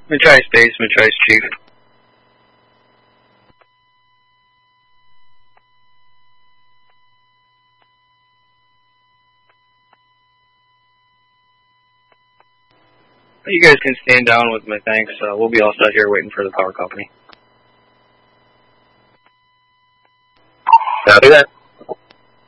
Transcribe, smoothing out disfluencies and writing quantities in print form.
Matrice base, Matrice chief. You guys can stand down with me, thanks. We'll be all set here waiting for the power company. Copy that.